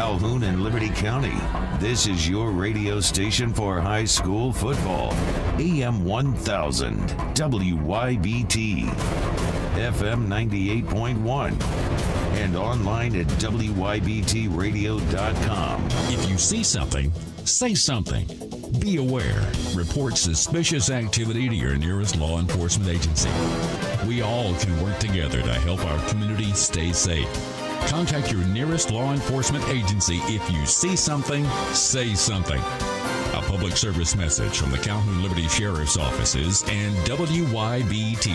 Calhoun and Liberty County. This is your radio station for high school football. AM 1000, WYBT, FM 98.1, and online at WYBTradio.com. If you see something, say something. Be aware. Report suspicious activity to your nearest law enforcement agency. We all can work together to help our community stay safe. Contact your nearest law enforcement agency if you see something, say something. A public service message from the Calhoun Liberty Sheriff's Offices and WYBT.